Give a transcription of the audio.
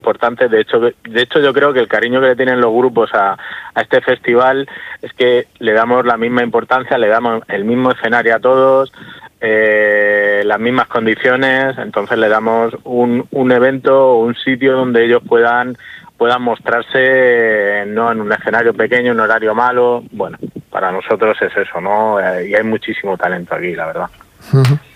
importante. De hecho yo creo que el cariño que le tienen los grupos a este festival es que le damos la misma importancia, le damos el mismo escenario a todos, las mismas condiciones, entonces le damos un evento, un sitio donde ellos puedan mostrarse, no en un escenario pequeño, en un horario malo. Bueno, para nosotros es eso, ¿no? Y hay muchísimo talento aquí, la verdad. Uh-huh.